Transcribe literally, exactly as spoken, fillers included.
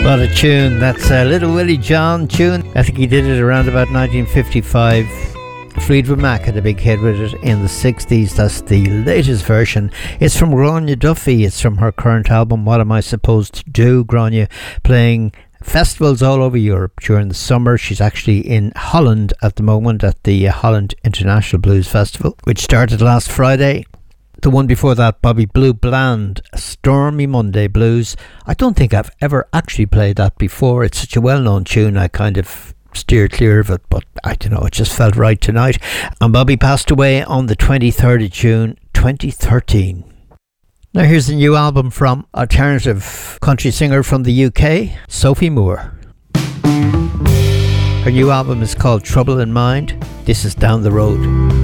What a tune. That's a Little Willie John tune. I think he did it around about nineteen fifty-five. Fleetwood Mac had a big hit with it in the sixties. That's the latest version. It's from Grania Duffy. It's from her current album, What Am I Supposed to Do? Grania playing festivals all over Europe during the summer. She's actually in Holland at the moment at the Holland International Blues Festival, which started last Friday. The one before that, Bobby Blue Bland, Stormy Monday Blues. I don't think I've ever actually played that before. It's such a well-known tune, I kind of steered clear of it, but I don't know, it just felt right tonight. And Bobby passed away on the twenty-third of June, twenty thirteen. Now here's a new album from alternative country singer from the U K, Sophie Moore. Her new album is called Trouble in Mind. This is Down the Road.